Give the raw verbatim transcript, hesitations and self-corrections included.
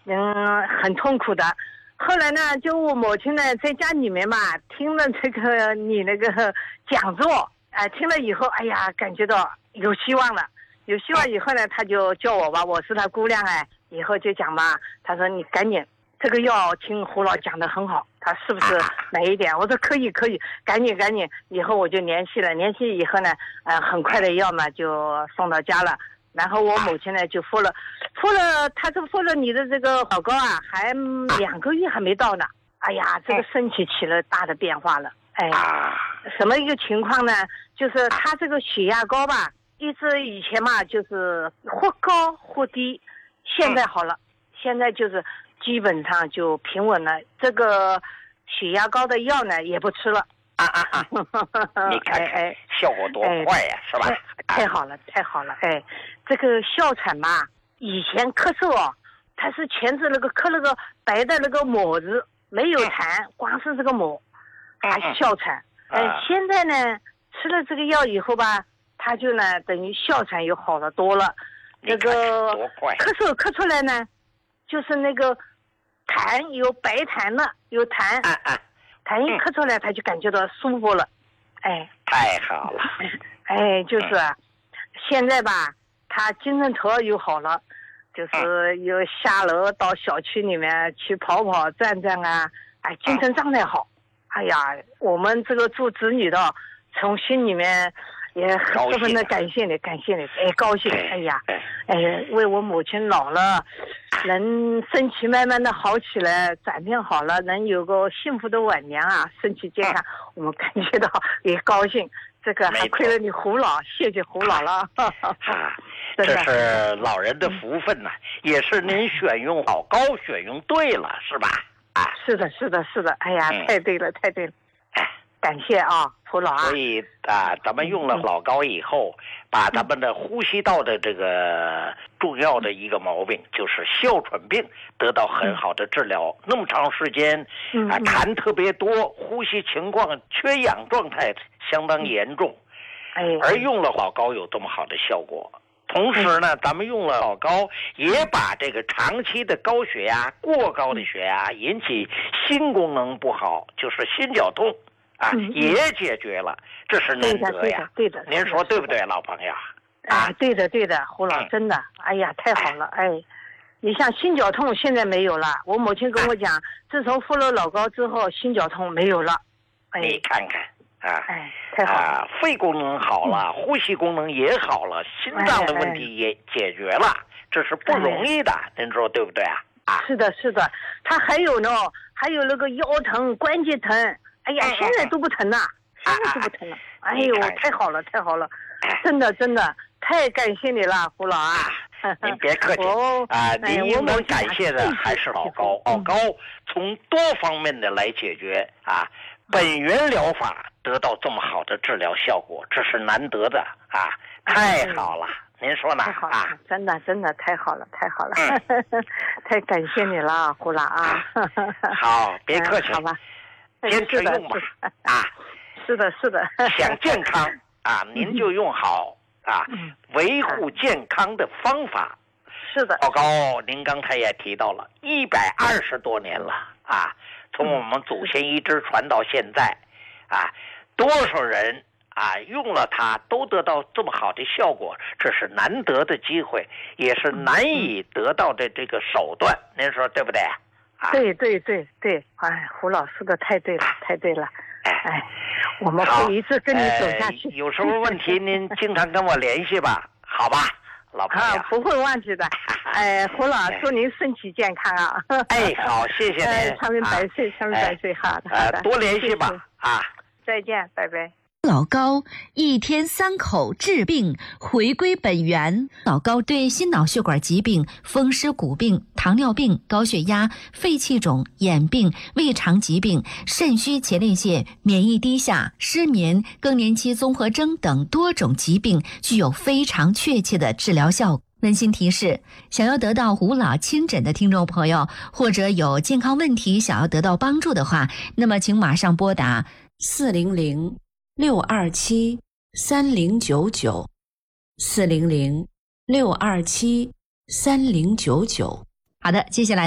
嗯，很痛苦的。后来呢，就我母亲呢在家里面嘛，听了这个你那个讲座，哎、呃，听了以后，哎呀，感觉到有希望了。有希望以后呢，他就叫我吧，我是他姑娘哎，以后就讲嘛，他说你赶紧这个药听胡老讲得很好，他是不是哪一点？我说可以可以，赶紧赶紧，以后我就联系了，联系以后呢，呃，很快的药嘛就送到家了。然后我母亲呢就敷了，敷了，她这敷了你的这个老膏啊，还两个月还没到呢。哎呀，这个身体起了大的变化了。哎，什么一个情况呢？就是她这个血压高吧，一直以前嘛就是或高或低，现在好了，现在就是基本上就平稳了。这个血压高的药呢也不吃了。 啊啊啊！你看看效果多快呀，是吧？ 太好了，太好了！哎，这个哮喘嘛，以前咳嗽哦，它是全是那个咳那个白的那个沫子，没有痰，光是这个沫，还哮喘。哎，现在呢，吃了这个药以后吧，它就呢等于哮喘又好了多了。那个咳嗽咳出来呢，就是那个痰有白痰了，有痰。痰一咳出来，他就感觉到舒服了，哎， 太好了， 哎，就是、啊，现在吧，他精神头又好了，就是有下楼到小区里面去跑跑转转啊，哎，精神状态好，哎呀，我们这个做子女的，从心里面也十分的感谢你，感谢你，哎，高兴，哎呀，哎，为我母亲老了。能身体慢慢的好起来，转变好了，能有个幸福的晚年啊，身体健康，嗯、我们感觉到也高兴。这个还亏了你胡老，谢谢胡老了。 啊，这是老人的福分呐、啊，也是您选用老膏选用对了，是吧？啊， 是的，是的，是的。哎呀，嗯、太对了，太对了。感谢啊，胡老啊。 所以啊，咱们用了老膏以后，嗯、把咱们的呼吸道的这个重要的一个毛病，就是哮喘病，得到很好的治疗。嗯、那么长时间啊，痰特别多，呼吸情况缺氧状态相当严重。 哎， 而用了老膏有这么好的效果。同时呢，咱们用了老膏，也把这个长期的高血压、过高的血压引起心功能不好，就是心绞痛。啊，也解决了，这是难得呀！ 对的， 您说对不对，老朋友？ 啊，对的，对的，胡老，真的，哎呀，太好了，哎，你像心绞痛现在没有了，我母亲跟我讲，自从敷了老膏之后，心绞痛没有了。哎， 你看看啊， 哎，太好了， 肺功能好了，呼吸功能也好了，心脏的问题也解决了，这是不容易的，您说对不对啊？啊， 是的，是的，他还有呢，还有那个腰疼、关节疼。哎呀，现在都不疼了，现在都不疼了。哎呦，太好了，太好了，真的真的太感谢你了，胡老啊！ 您别客气啊，您应当感谢的还是老高。老高从多方面的来解决啊，本源疗法得到这么好的治疗效果，这是难得的啊，太好了。您说呢？ 太好了，真的真的太好了，太好了，太感谢你了，胡老啊！ 好，别客气， 好吧。 坚持用吧，啊， 是的，是的。 想健康啊，您就用好啊，维护健康的方法。 是的。 老高，您刚才也提到了，一百二十多年了啊，从我们祖先一直传到现在，啊，多少人啊用了它都得到这么好的效果，这是难得的机会，也是难以得到的这个手段，您说对不对？ 啊、对对对对，哎，胡老师的太对了，太对了，哎，我们会一直跟你走下去。 呃、有什么问题您经常跟我联系吧，好吧，老朋友。 啊，不会忘记的。哎，胡老，祝您身体健康啊！ 哎，好，谢谢您。 哎，长命百岁，长命百岁，好的，好的。 多联系吧，啊， 再见，拜拜。 老高一天三口治病，回归本源。老高对心脑血管疾病、风湿骨病、糖尿病、高血压、肺气肿、眼病、胃肠疾病、肾虚前列腺、免疫低下、失眠、更年期综合征等多种疾病具有非常确切的治疗效果。温馨提示：想要得到胡老亲诊的听众朋友，或者有健康问题想要得到帮助的话，那么请马上拨打四零零六二七三零九九，四零零六二七三零九九。好的，接下来。